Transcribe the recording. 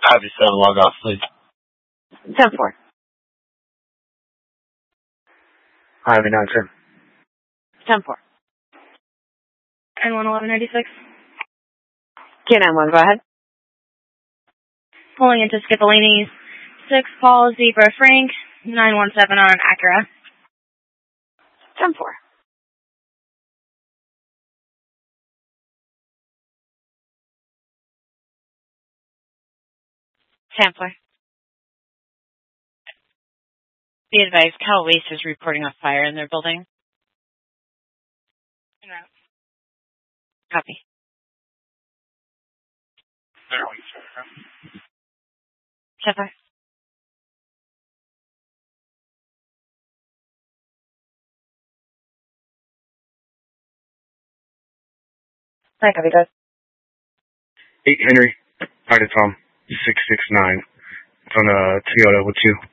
Have you 7 log off, please. 10-4. Highway 9-10. 10-4. N1-1196. Q91, go ahead. Pulling into Scipolini's 6 Paul Zebra Frank 917 on Acura. 10-4. Sampler. Be advised, Cal Waste is reporting a fire in their building. En route. Copy. Sampler. Hi, copy, guys. 8 Henry. Hi to Tom. 669. It's on a Toyota with you.